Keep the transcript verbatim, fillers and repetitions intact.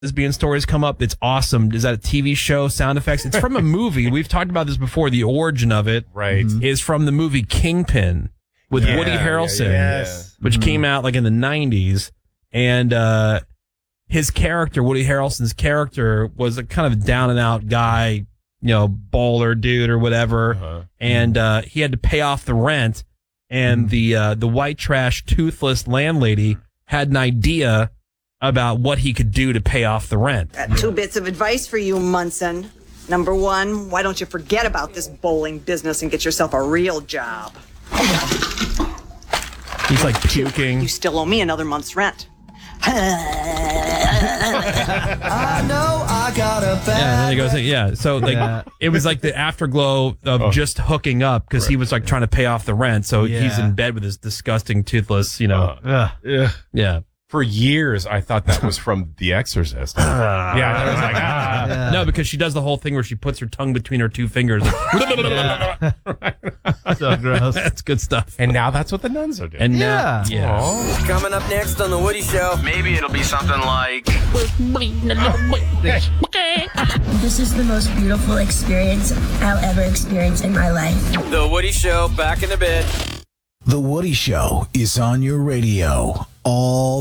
lesbian stories come up. It's awesome. Is that a T V show? Sound effects? It's from a movie. We've talked about this before. The origin of it right. is from the movie Kingpin with yeah, Woody Harrelson, yeah, yeah, yeah. which Mm-hmm. came out like in the nineties. And uh, his character, Woody Harrelson's character, was a kind of down and out guy, you know, baller dude or whatever. Uh-huh. And uh, he had to pay off the rent. And the uh, the white trash, toothless landlady had an idea about what he could do to pay off the rent. Got two bits of advice for you, Munson. Number one, why don't you forget about this bowling business and get yourself a real job? He's like puking. You still owe me another month's rent. I know I got a bad Yeah, and then he goes, yeah. So like, Yeah. it was like the afterglow of Oh. just hooking up because he was like trying to pay off the rent. So he's Yeah. in bed with this disgusting, toothless, you know. Uh, Ugh. yeah. yeah. For years, I thought that was from The Exorcist. yeah, I was like, ah. Yeah. No, because she does the whole thing where she puts her tongue between her two fingers. So gross. That's good stuff. And now that's what the nuns are doing. And now, Yeah. yeah. Coming up next on The Woody Show. Maybe it'll be something like. This is the most beautiful experience I'll ever experience in my life. The Woody Show, back in a bit. The Woody Show is on your radio all